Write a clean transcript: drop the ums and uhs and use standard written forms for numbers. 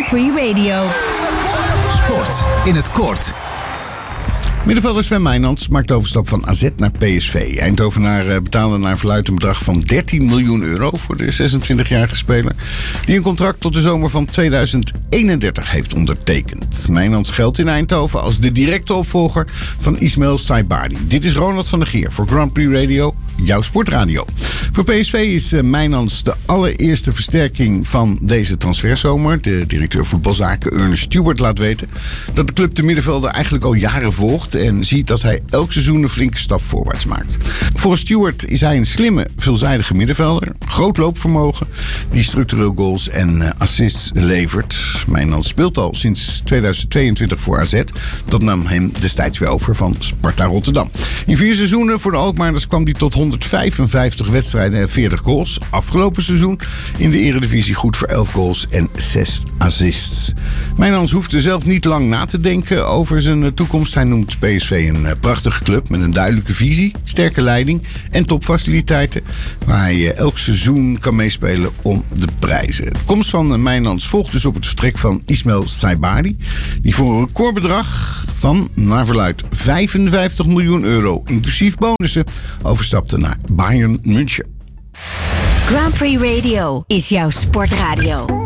Prix Radio. Sport in het kort. Middenvelder Sven Mijnans maakt de overstap van AZ naar PSV. Eindhovenaren betalen naar verluidt een bedrag van 13 miljoen euro voor de 26-jarige speler, die een contract tot de zomer van 2031 heeft ondertekend. Mijnans geldt in Eindhoven als de directe opvolger van Ismail Saibari. Dit is Ronald van der Geer voor Grand Prix Radio, jouw sportradio. Voor PSV is Mijnans de allereerste versterking van deze transferzomer. De directeur voetbalzaken Ernest Stewart laat weten dat de club de middenvelder eigenlijk al jaren volgt en ziet dat hij elk seizoen een flinke stap voorwaarts maakt. Volgens Stewart is hij een slimme, veelzijdige middenvelder. Groot loopvermogen, die structureel goals en assists levert. Mijnans speelt al sinds 2022 voor AZ. Dat nam hem destijds weer over van Sparta Rotterdam. In 4 seizoenen voor de Alkmaarders kwam hij tot 155 wedstrijden en 40 goals. Afgelopen seizoen in de Eredivisie goed voor 11 goals en 6 assists. Mijnans hoefde zelf niet lang na te denken over zijn toekomst. Hij noemt PSV een prachtige club met een duidelijke visie, sterke leiding en topfaciliteiten, waar hij elk seizoen kan meespelen om de prijzen. De komst van Mijnans volgt dus op het vertrek van Ismail Saibari, die voor een recordbedrag van, naar verluidt, 55 miljoen euro, inclusief bonussen, overstapte naar Bayern München. Grand Prix Radio is jouw sportradio.